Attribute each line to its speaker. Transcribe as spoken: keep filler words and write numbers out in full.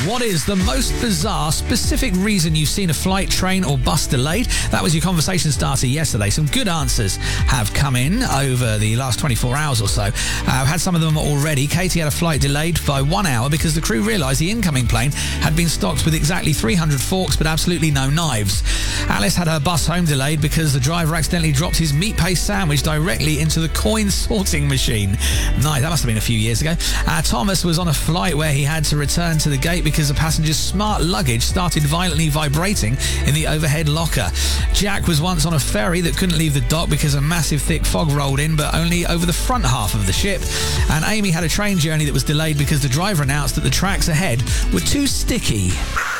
Speaker 1: What is the most bizarre, specific reason you've seen a flight, train or bus delayed? That was your conversation starter yesterday. Some good answers have come in over the last twenty-four hours or so. Uh, I've had some of them already. Katie had a flight delayed by one hour because the crew realised the incoming plane had been stocked with exactly three hundred forks but absolutely no knives. Alice had her bus home delayed because the driver accidentally dropped his meat paste sandwich directly into the coin sorting machine. Nice, that must have been a few years ago. Uh, Thomas was on a flight where he had to return to the gate because the passenger's smart luggage started violently vibrating in the overhead locker. Jack was once on a ferry that couldn't leave the dock because a massive thick fog rolled in, but only over the front half of the ship. And Amy had a train journey that was delayed because the driver announced that the tracks ahead were too sticky.